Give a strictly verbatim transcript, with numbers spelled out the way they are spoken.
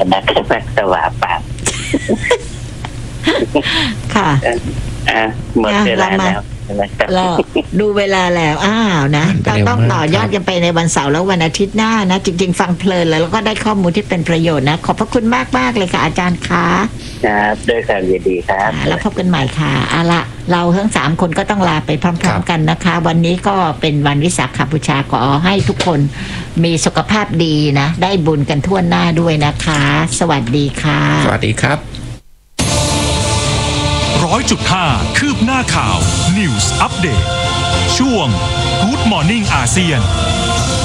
นักนักสวาปามค่ะอ่าหมดเวลาแล้วเราดูเวลาแล้วอ้าวนะเราต้องต่อยอดกันไปในวันเสาร์แล้ววันอาทิตย์หน้านะจริงๆฟังเพลินแล้วก็ได้ข้อมูลที่เป็นประโยชน์นะขอบพระคุณมากมากเลยค่ะอาจารย์คะครับด้วยความยินดีครับแล้วพบกันใหม่ค่ะเอาละเราทั้งสามคนก็ต้องลาไปพร้อมๆกันนะคะวันนี้ก็เป็นวันวิสาขบูชาขอให้ทุกคนมีสุขภาพดีนะได้บุญกันทั่วหน้าด้วยนะคะสวัสดีค่ะสวัสดีครับร้อยจุดห้าคืบหน้าข่าว News Update ช่วง Good Morning อาเซียน